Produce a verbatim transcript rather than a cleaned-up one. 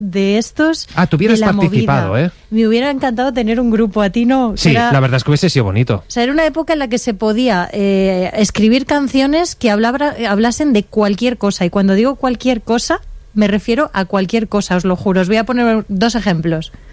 de estos. Ah, tú hubieras de la participado, movida. ¿eh? Me hubiera encantado tener un grupo, a ti no. Sí, era, la verdad es que hubiese sido bonito. O sea, era una época en la que se podía eh, escribir canciones que hablabra, hablasen de cualquier cosa. Y cuando digo cualquier cosa, me refiero a cualquier cosa, os lo juro. Os voy a poner dos ejemplos.